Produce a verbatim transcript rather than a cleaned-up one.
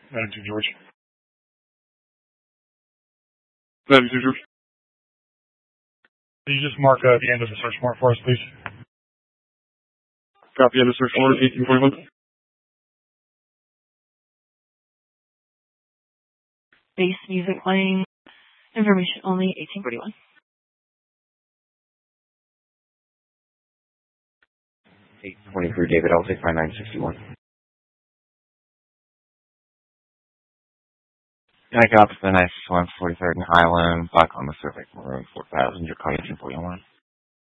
ninety-two George. ninety-two George. Can you just mark uh, the end of the search warrant for us, please? Copy end of search warrant, eighteen twenty-one. Bass music playing. Information only, eighteen forty-one. eight twenty-three David, I'll take my nine sixty-one. I got the nine sixty-one, forty-third and Highland, back on the survey room, four thousand, your call eighteen forty-one.